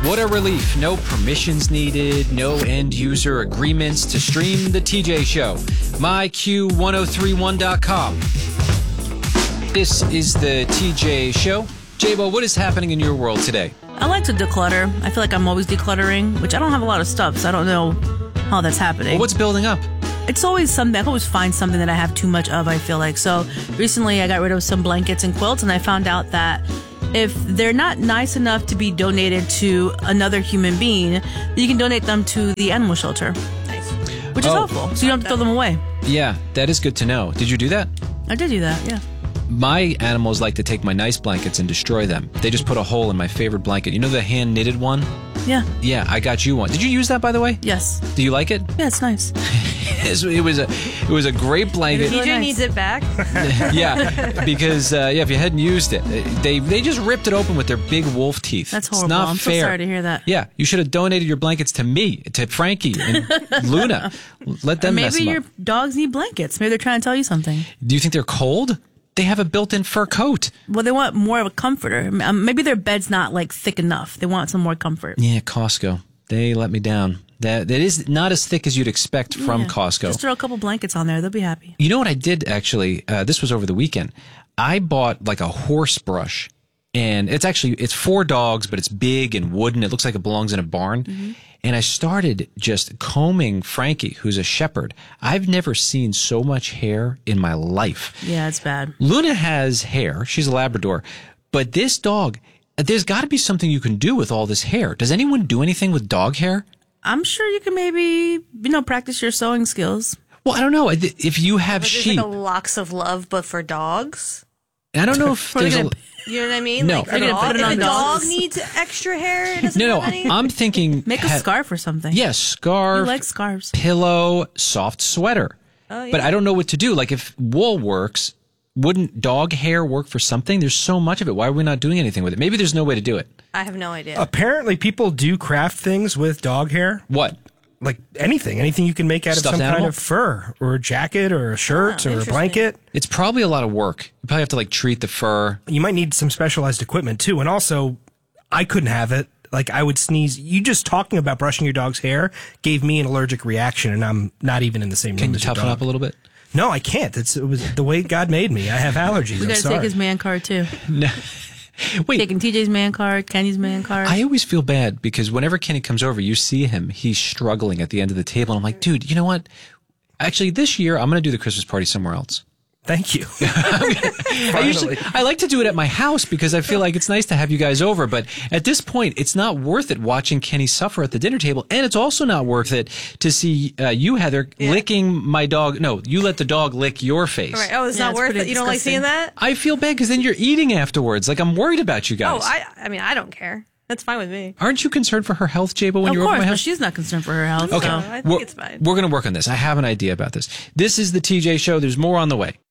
What a relief. No permissions needed, no end-user agreements to stream The TJ Show. MyQ1031.com. This is The TJ Show. J-Bo, what is happening in your world today? I like to declutter. I feel like I'm always decluttering, which I don't have a lot of stuff, so I don't know how that's happening. Well, what's building up? It's always something. I always find something that I have too much of, I feel like. So recently I got rid of some blankets and quilts, and I found out that if they're not nice enough to be donated to another human being, you can donate them to the animal shelter. Nice. Which is helpful, so you don't have to throw them away. Yeah, that is good to know. Did you do that? I did do that, yeah. My animals like to take my nice blankets and destroy them. They just put a hole in my favorite blanket. You know the hand-knitted one? Yeah. Yeah, I got you one. Did you use that, by the way? Yes. Do you like it? Yeah, it's nice. It was a great blanket. Really TJ nice. needs it back. Yeah, because if you hadn't used it, they just ripped it open with their big wolf teeth. That's horrible. It's not I'm fair. so sorry to hear that. Yeah, you should have donated your blankets to me, to Frankie and Luna. Let them mess Maybe them your up. dogs need blankets. Maybe they're trying to tell you something. Do you think they're cold? They have a built-in fur coat. Well, they want more of a comforter. Maybe their bed's not like thick enough. They want some more comfort. Yeah, Costco. They let me down. That is not as thick as you'd expect from Costco. Just throw a couple blankets on there. They'll be happy. You know what I did, actually? This was over the weekend. I bought like a horse brush. And it's for dogs, but it's big and wooden. It looks like it belongs in a barn. Mm-hmm. And I started just combing Frankie, who's a shepherd. I've never seen so much hair in my life. Yeah, it's bad. Luna has hair. She's a Labrador. But this dog, there's got to be something you can do with all this hair. Does anyone do anything with dog hair? I'm sure you can maybe, practice your sewing skills. Well, I don't know. If you have But sheep. there's like a locks of love, but for dogs. I don't know if there's a... You know what I mean? No. Like They're gonna put it on if a dogs. dog needs extra hair, it doesn't No, have any. I'm thinking... Make a scarf or something. Yes, scarf. You like scarves. Pillow, soft sweater. Oh, yeah. But I don't know what to do. Like if wool works, wouldn't dog hair work for something? There's so much of it. Why are we not doing anything with it? Maybe there's no way to do it. I have no idea. Apparently, people do craft things with dog hair. What? Like anything you can make out Stuffed of some animal? kind of fur or a jacket or a shirt or a interesting. blanket. It's probably a lot of work. You probably have to like treat the fur. You might need some specialized equipment too. And also, I couldn't have it. Like I would sneeze. You just talking about brushing your dog's hair gave me an allergic reaction, and I'm not even in the same room Can you as your toughen dog. up a little bit? No, I can't. It was the way God made me. I have allergies. We I'm got to sorry. take his man card, too. No. Wait. Taking TJ's man card, Kenny's man card. I always feel bad because whenever Kenny comes over, you see him. He's struggling at the end of the table. And I'm like, dude, you know what? Actually, this year, I'm going to do the Christmas party somewhere else. Thank you. I like to do it at my house because I feel like it's nice to have you guys over. But at this point, it's not worth it watching Kenny suffer at the dinner table. And it's also not worth it to see you, Heather, licking my dog. No, you let the dog lick your face. All right. Oh, it's Yeah, not it's worth pretty it. You don't like disgusting. seeing that? I feel bad because then you're eating afterwards. Like, I'm worried about you Oh, guys. I mean, I don't care. That's fine with me. Aren't you concerned for her health, Jabo, when Of you're over course, my but house? she's not concerned for her health. Okay. So. I think it's fine. We're going to work on this. I have an idea about this. This is the TJ Show. There's more on the way.